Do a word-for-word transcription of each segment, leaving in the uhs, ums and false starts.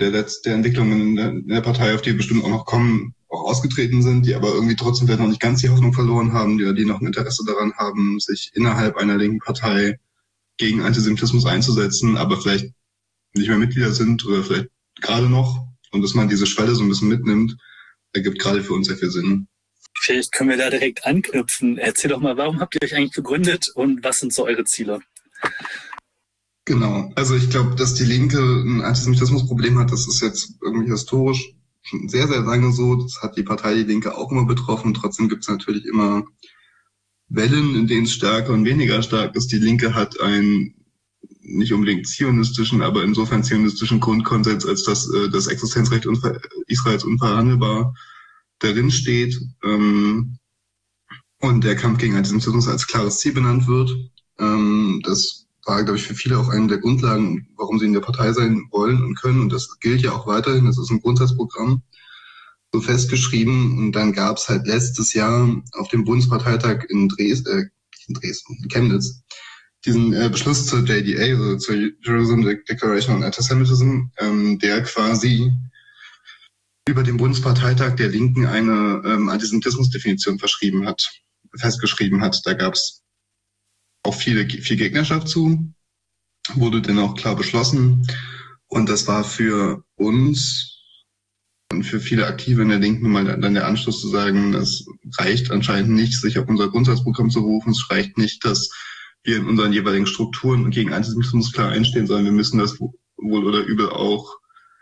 aufgrund der, Letz-, der Entwicklungen in der, in der Partei, auf die wir bestimmt auch noch kommen, auch ausgetreten sind, die aber irgendwie trotzdem vielleicht noch nicht ganz die Hoffnung verloren haben, die, die noch ein Interesse daran haben, sich innerhalb einer linken Partei gegen Antisemitismus einzusetzen, aber vielleicht nicht mehr Mitglieder sind oder vielleicht gerade noch, und dass man diese Schwelle so ein bisschen mitnimmt, ergibt gerade für uns sehr viel Sinn. Vielleicht können wir da direkt anknüpfen. Erzähl doch mal, warum habt ihr euch eigentlich gegründet und was sind so eure Ziele? Genau, also ich glaube, dass die Linke ein Antisemitismusproblem hat, das ist jetzt irgendwie historisch schon sehr, sehr lange so. Das hat die Partei Die Linke auch immer betroffen. Trotzdem gibt es natürlich immer Wellen, in denen es stärker und weniger stark ist. Die Linke hat einen nicht unbedingt zionistischen, aber insofern zionistischen Grundkonsens, als dass äh, das Existenzrecht unver- Israels unverhandelbar darin steht ähm, und der Kampf gegen Antisemitismus als klares Ziel benannt wird. Ähm, das war, glaube ich, für viele auch eine der Grundlagen, warum sie in der Partei sein wollen und können. Und das gilt ja auch weiterhin. Das ist ein Grundsatzprogramm, so festgeschrieben. Und dann gab es halt letztes Jahr auf dem Bundesparteitag in Dresden, äh, in Dresden, in Chemnitz, diesen äh, Beschluss zur J D A, also zur Jerusalem Declaration on Antisemitism, ähm, der quasi über den Bundesparteitag der Linken eine ähm, Antisemitismusdefinition verschrieben hat, festgeschrieben hat. Da gab es auch viele, viel Gegnerschaft zu, wurde dennoch klar beschlossen. Und das war für uns und für viele Aktive in der Linken mal dann der Anschluss zu sagen, es reicht anscheinend nicht, sich auf unser Grundsatzprogramm zu berufen. Es reicht nicht, dass wir in unseren jeweiligen Strukturen gegen Antisemitismus klar einstehen, sondern wir müssen das wohl oder übel auch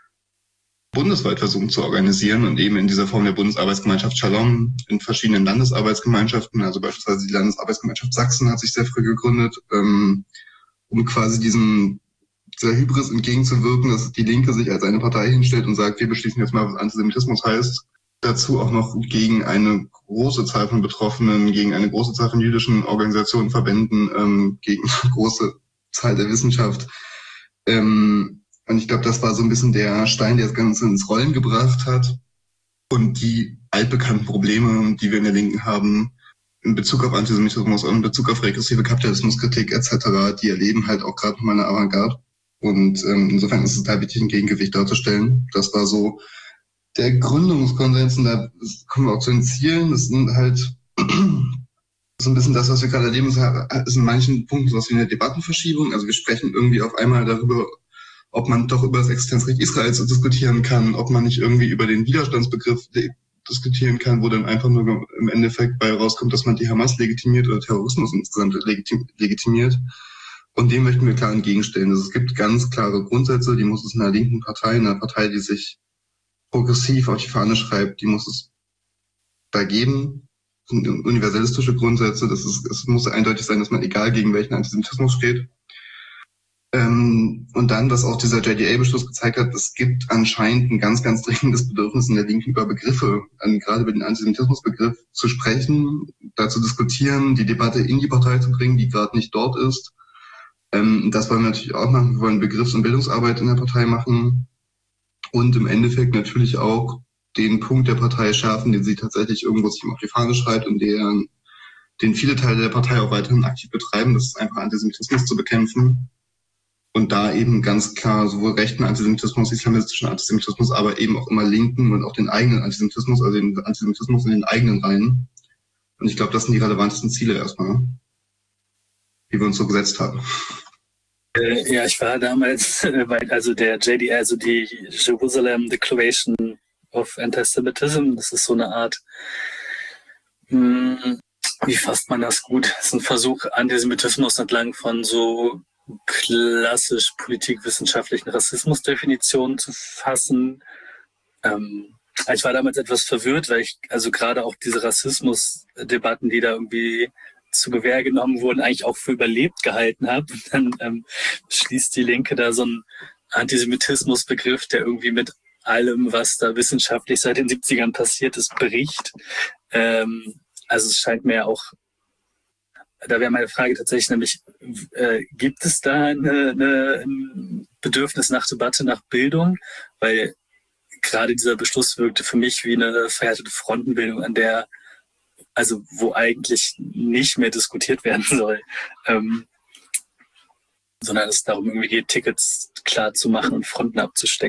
bundesweit versuchen zu organisieren und eben in dieser Form der Bundesarbeitsgemeinschaft Shalom in verschiedenen Landesarbeitsgemeinschaften, also beispielsweise die Landesarbeitsgemeinschaft Sachsen hat sich sehr früh gegründet, ähm, um quasi diesem dieser Hybris entgegenzuwirken, dass die Linke sich als eine Partei hinstellt und sagt, wir beschließen jetzt mal, was Antisemitismus heißt. Dazu auch noch gegen eine große Zahl von Betroffenen, gegen eine große Zahl von jüdischen Organisationen, Verbänden, ähm, gegen eine große Zahl der Wissenschaft. Ähm, Und ich glaube, das war so ein bisschen der Stein, der das Ganze ins Rollen gebracht hat. Und die altbekannten Probleme, die wir in der Linken haben, in Bezug auf Antisemitismus und in Bezug auf regressive Kapitalismuskritik et cetera, die erleben halt auch gerade nochmal eine Avantgarde. Und ähm, insofern ist es da wichtig, ein Gegengewicht darzustellen. Das war so der Gründungskonsens. Und da kommen wir auch zu den Zielen. Das sind halt so ein bisschen das, was wir gerade erleben, ist in manchen Punkten sowas wie eine Debattenverschiebung. Also wir sprechen irgendwie auf einmal darüber, ob man doch über das Existenzrecht Israels diskutieren kann, ob man nicht irgendwie über den Widerstandsbegriff diskutieren kann, wo dann einfach nur im Endeffekt bei rauskommt, dass man die Hamas legitimiert oder Terrorismus insgesamt legitim- legitimiert. Und dem möchten wir klar entgegenstellen. Also es gibt ganz klare Grundsätze, die muss es in einer linken Partei, in einer Partei, die sich progressiv auf die Fahne schreibt, die muss es da geben. Das sind universalistische Grundsätze. Das ist, es muss eindeutig sein, dass man egal gegen welchen Antisemitismus steht. Ähm, und dann, was auch dieser J D A-Beschluss gezeigt hat, es gibt anscheinend ein ganz, ganz dringendes Bedürfnis in der Linken über Begriffe, an, gerade über den Antisemitismusbegriff zu sprechen, da zu diskutieren, die Debatte in die Partei zu bringen, die gerade nicht dort ist. Ähm, das wollen wir natürlich auch machen. Wir wollen Begriffs- und Bildungsarbeit in der Partei machen und im Endeffekt natürlich auch den Punkt der Partei schärfen, den sie tatsächlich irgendwo sich auf die Fahne schreibt und deren, den viele Teile der Partei auch weiterhin aktiv betreiben. Das ist einfach Antisemitismus zu bekämpfen. Und da eben ganz klar sowohl rechten Antisemitismus, islamistischen Antisemitismus, aber eben auch immer linken und auch den eigenen Antisemitismus, also den Antisemitismus in den eigenen Reihen. Und ich glaube, das sind die relevantesten Ziele erstmal, die wir uns so gesetzt haben. Äh, ja, ich war damals, äh, bei, also der J D A, also die Jerusalem Declaration of Antisemitism, das ist so eine Art, mh, wie fasst man das gut? Das ist ein Versuch, Antisemitismus entlang von so klassisch politikwissenschaftlichen Rassismusdefinitionen zu fassen. Ähm, ich war damals etwas verwirrt, weil ich, also gerade auch diese Rassismusdebatten, die da irgendwie zu Gewähr genommen wurden, eigentlich auch für überlebt gehalten habe. Und dann ähm, schließt die Linke da so einen Antisemitismusbegriff, der irgendwie mit allem, was da wissenschaftlich seit den siebzigern passiert ist, bricht. Ähm, also es scheint mir auch, da wäre meine Frage tatsächlich nämlich, äh, gibt es da eine, eine, ein Bedürfnis nach Debatte, nach Bildung? Weil gerade dieser Beschluss wirkte für mich wie eine verhärtete Frontenbildung, an der, also wo eigentlich nicht mehr diskutiert werden soll, ähm, sondern es darum irgendwie geht, Tickets klar zu machen und Fronten abzustecken.